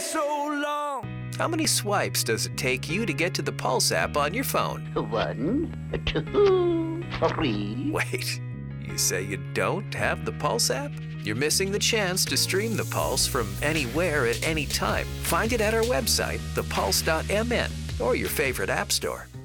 so long. How many swipes does it take you to get to the Pulse app on your phone? 1, 2, 3. Wait, you say you don't have the Pulse app? You're missing the chance to stream the Pulse from anywhere at any time. Find it at our website, thepulse.mn, or your favorite app store.